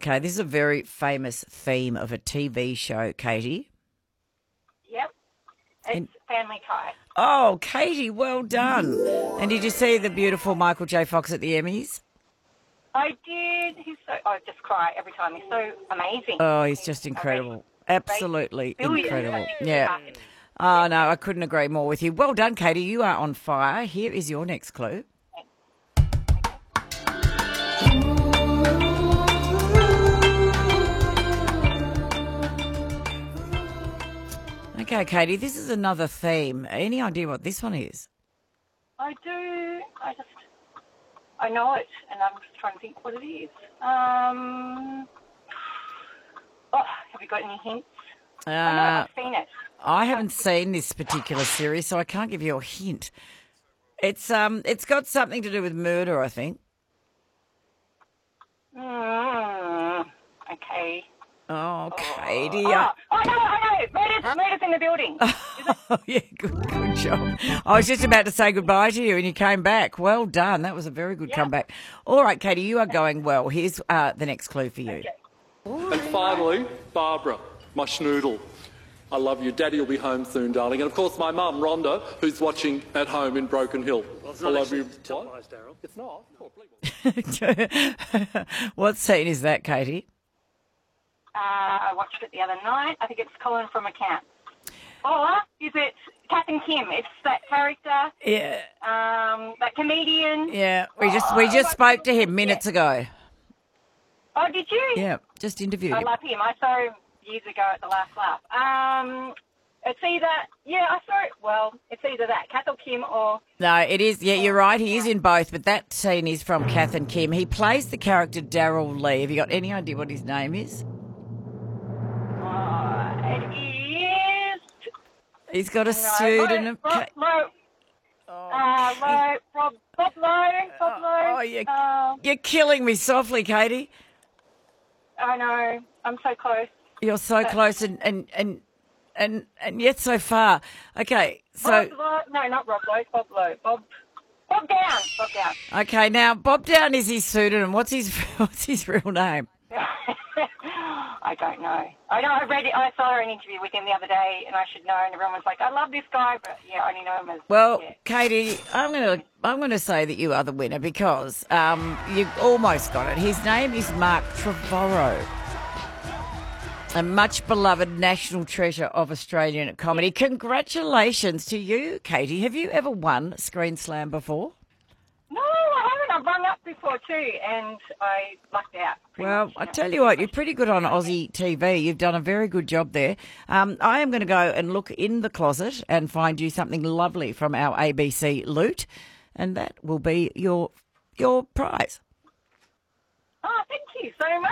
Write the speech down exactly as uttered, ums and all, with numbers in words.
Okay, this is a very famous theme of a T V show, Katie. Yep. It's And- Family Tie. Oh, Katie, well done. And did you see the beautiful Michael J. Fox at the Emmys? I did. He's so. I just cry every time. He's so amazing. Oh, he's just incredible. Absolutely Billions. incredible. Yeah. Oh, no, I couldn't agree more with you. Well done, Katie. You are on fire. Here is your next clue. Okay, Katie, this is another theme. Any idea what this one is? I do. I just. I know it, and I'm just trying to think what it is. Um. Oh, have you got any hints? I know Uh, I've seen it. I haven't seen this particular series, so I can't give you a hint. It's um, it's got something to do with murder, I think. Mm, okay. Oh, Katie. Oh, I- I know, I know. Murder's, murder's in the building. Oh, yeah, good, good job. I was just about to say goodbye to you and you came back. Well done. That was a very good Yeah. comeback. All right, Katie, you are going well. Here's uh, the next clue for you. Okay. And finally, Barbara, my schnoodle. I love you. Daddy will be home soon, darling. And of course, my mum, Rhonda, who's watching at home in Broken Hill. Well, it's I not love actually you. televised, Daryl. It's not. Oh, please. What scene is that, Katie? Uh, I watched it the other night. I think it's Colin from Accounts. Or is it Kath and Kim? It's that character, Yeah, um, that comedian. yeah. We just we just spoke to him minutes ago. Oh, did you? Yeah, just interviewed I him. love him. I saw him years ago at the Last Laugh. Um, it's either, yeah, I saw it. Well, it's either that, Kath or Kim, or No, it is. Yeah, you're right. He is in both, but that scene is from Kath and Kim. He plays the character Daryl Lee. Have you got any idea what his name is? uh, it is. He's got a No, pseudonym. Rob, Rob, Lowe. Uh, Lowe, Rob, Bob Lowe, Bob Lowe. Oh, you- Um, You're killing me softly, Katie. I know. I'm so close. You're so close and and and and, and yet so far. Okay, so Bob Lowe. No, not Rob Lowe. Bob Lowe. Bob. Bob Down. Bob Down. okay, now Bob Down is his pseudonym. What's his what's his real name? I don't know. I know. I read it. I saw an interview with him the other day, and I should know. And everyone was like, "I love this guy," but yeah, I only know him as. Well, yeah. Katie, I'm gonna I'm gonna say that you are the winner because um you almost got it. His name is Mark Trevorrow. A much beloved national treasure of Australian comedy. Congratulations to you, Katie. Have you ever won Screen Slam before? No, I haven't. I've rung up before too, and I lucked out. pretty Well, much, I know. tell you what, you're pretty good on Aussie T V. You've done a very good job there. Um, I am going to go and look in the closet and find you something lovely from our A B C loot, and that will be your your prize. Oh, thank you so much.